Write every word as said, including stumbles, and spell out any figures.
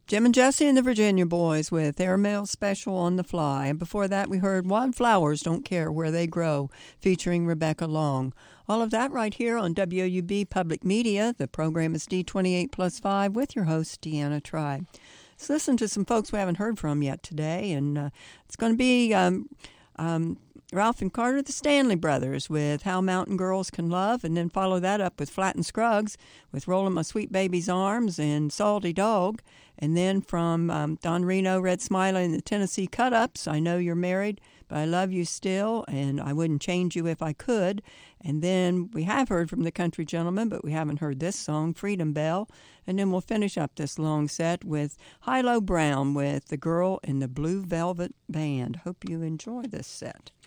Jim and Jesse and the Virginia Boys with Airmail Special on the Fly. And before that, we heard Wildflowers Don't Care Where They Grow, featuring Rebecca Long. All of that right here on W O U B Public Media. The program is D twenty-eight plus five with your host, Deanna Tribe. Let's listen to some folks we haven't heard from yet today. And uh, it's going to be um, um, Ralph and Carter, the Stanley Brothers, with How Mountain Girls Can Love, and then follow that up with Flatt and Scruggs with Rollin' My Sweet Baby's Arms and Salty Dog. And then from um, Don Reno, Red Smiley, and the Tennessee Cut-Ups, I Know You're Married, but I Love You Still, and I Wouldn't Change You If I Could. And then we have heard from the Country Gentlemen, but we haven't heard this song, Freedom Bell. And then we'll finish up this long set with Hilo Brown with The Girl in the Blue Velvet Band. Hope you enjoy this set.